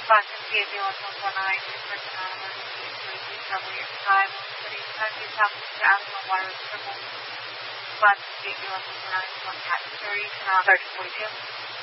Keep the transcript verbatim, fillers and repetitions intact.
Boston P A B one one four nine, person on emergency, please trouble your time. City, Country, South Africa, water triple. Boston P A B one one four nine, one cat thirty, Sergeant forty-two.